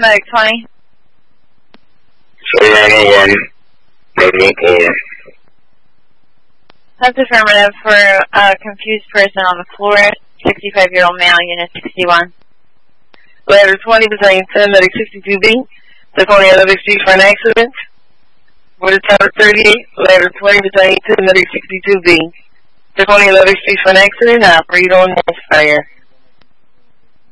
Medic 20. 901, resident 4. That's affirmative for a confused person on the floor. 65-year-old male, unit 61. Ladder 20, Battalion 10, Medic 62B. Took only another street for an accident. For the Tower 38, Ladder 20, Battalion 10, Medic 62B. Took only another street for an accident. Operator on fire.